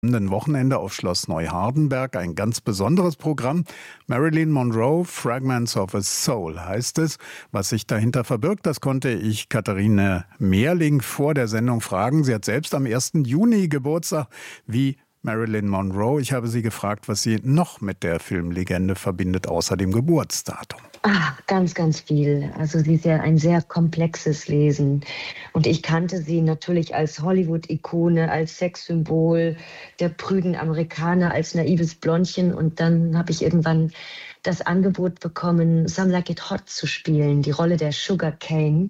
Wochenende auf Schloss Neuhardenberg ein ganz besonderes Programm. Marilyn Monroe, Fragments of a Soul heißt es. Was sich dahinter verbirgt, das konnte ich Katharine Mehrling vor der Sendung fragen. Sie hat selbst am 1. Juni Geburtstag wie Marilyn Monroe. Ich habe sie gefragt, was sie noch mit der Filmlegende verbindet, außer dem Geburtsdatum. Ganz, ganz viel. Also sie ist ja ein sehr komplexes Wesen. Und ich kannte sie natürlich als Hollywood-Ikone, als Sexsymbol der prüden Amerikaner, als naives Blondchen. Und dann habe ich irgendwann das Angebot bekommen, Some Like It Hot zu spielen, die Rolle der Sugar Cane.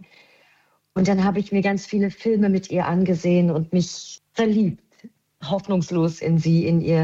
Und dann habe ich mir ganz viele Filme mit ihr angesehen und mich verliebt, hoffnungslos in sie, in ihr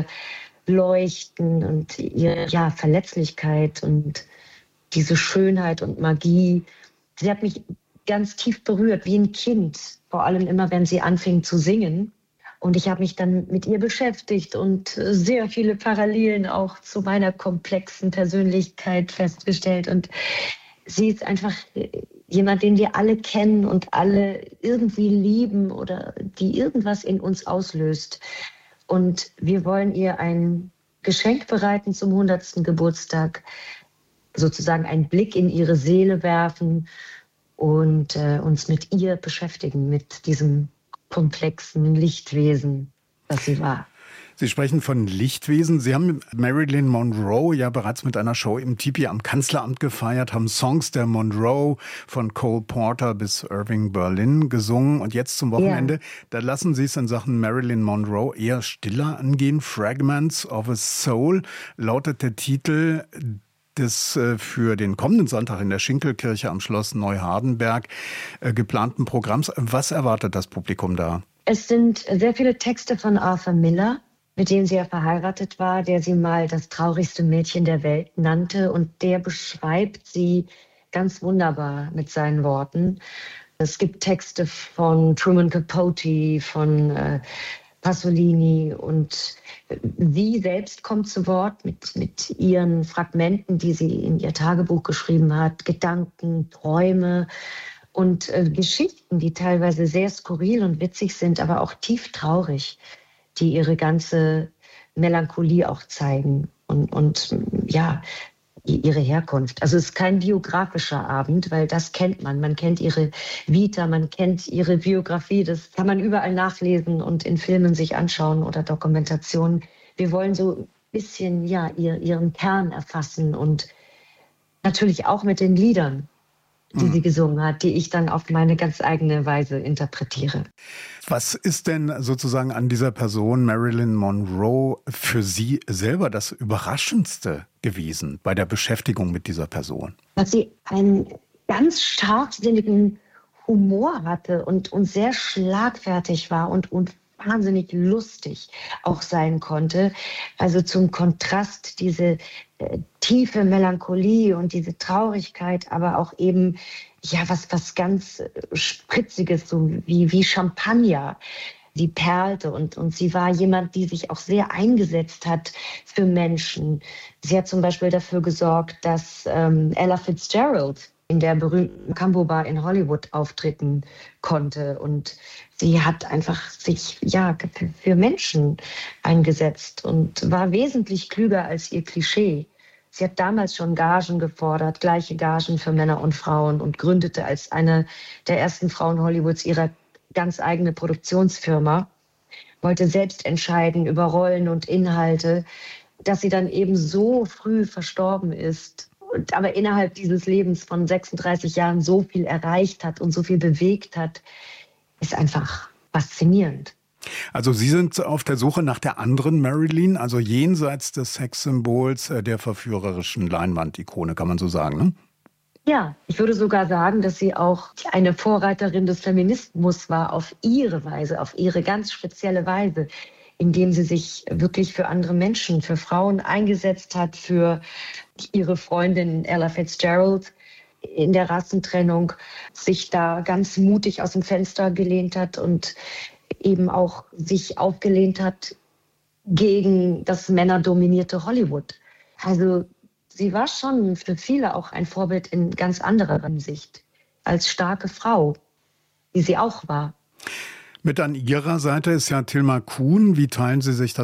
Leuchten und ihre Verletzlichkeit und diese Schönheit und Magie. Sie hat mich ganz tief berührt, wie ein Kind. Vor allem immer, wenn sie anfing zu singen. Und ich habe mich dann mit ihr beschäftigt und sehr viele Parallelen auch zu meiner komplexen Persönlichkeit festgestellt. Und sie ist einfach jemand, den wir alle kennen und alle irgendwie lieben oder die irgendwas in uns auslöst. Und wir wollen ihr ein Geschenk bereiten zum 100. Geburtstag, sozusagen einen Blick in ihre Seele werfen und uns mit ihr beschäftigen, mit diesem komplexen Lichtwesen, das sie war. Sie sprechen von Lichtwesen. Sie haben Marilyn Monroe ja bereits mit einer Show im Tipi am Kanzleramt gefeiert, haben Songs der Monroe von Cole Porter bis Irving Berlin gesungen. Und jetzt zum Wochenende, da lassen Sie es in Sachen Marilyn Monroe eher stiller angehen. Fragments of a Soul lautet der Titel des für den kommenden Sonntag in der Schinkelkirche am Schloss Neuhardenberg geplanten Programms. Was erwartet das Publikum da? Es sind sehr viele Texte von Arthur Miller, mit dem sie ja verheiratet war, der sie mal das traurigste Mädchen der Welt nannte. Und der beschreibt sie ganz wunderbar mit seinen Worten. Es gibt Texte von Truman Capote, von Pasolini, und sie selbst kommt zu Wort mit ihren Fragmenten, die sie in ihr Tagebuch geschrieben hat, Gedanken, Träume und Geschichten, die teilweise sehr skurril und witzig sind, aber auch tief traurig, die ihre ganze Melancholie auch zeigen und ihre Herkunft. Also es ist kein biografischer Abend, weil das kennt man. Man kennt ihre Vita, man kennt ihre Biografie. Das kann man überall nachlesen und in Filmen sich anschauen oder Dokumentationen. Wir wollen so ein bisschen ihren Kern erfassen und natürlich auch mit den Liedern, die sie gesungen hat, die ich dann auf meine ganz eigene Weise interpretiere. Was ist denn sozusagen an dieser Person Marilyn Monroe für Sie selber das Überraschendste gewesen bei der Beschäftigung mit dieser Person? Dass sie einen ganz scharfsinnigen Humor hatte und sehr schlagfertig war und wahnsinnig lustig auch sein konnte. Also zum Kontrast diese tiefe Melancholie und diese Traurigkeit, aber auch eben was ganz Spritziges, so wie Champagner, die perlte. Und sie war jemand, die sich auch sehr eingesetzt hat für Menschen. Sie hat zum Beispiel dafür gesorgt, dass Ella Fitzgerald in der berühmten Cambo Bar in Hollywood auftreten konnte. Und sie hat einfach sich für Menschen eingesetzt und war wesentlich klüger als ihr Klischee. Sie hat damals schon Gagen gefordert, gleiche Gagen für Männer und Frauen, und gründete als eine der ersten Frauen Hollywoods ihre ganz eigene Produktionsfirma, wollte selbst entscheiden über Rollen und Inhalte. Dass sie dann eben so früh verstorben ist, aber innerhalb dieses Lebens von 36 Jahren so viel erreicht hat und so viel bewegt hat, ist einfach faszinierend. Also Sie sind auf der Suche nach der anderen Marilyn, also jenseits des Sexsymbols, der verführerischen Leinwandikone, kann man so sagen, ne? Ja, ich würde sogar sagen, dass sie auch eine Vorreiterin des Feminismus war, auf ihre Weise, auf ihre ganz spezielle Weise, indem sie sich wirklich für andere Menschen, für Frauen eingesetzt hat, für ihre Freundin Ella Fitzgerald in der Rassentrennung, sich da ganz mutig aus dem Fenster gelehnt hat und eben auch sich aufgelehnt hat gegen das männerdominierte Hollywood. Also sie war schon für viele auch ein Vorbild in ganz anderer Hinsicht, als starke Frau, wie sie auch war. Mit an Ihrer Seite ist ja Tilma Kuhn. Wie teilen Sie sich das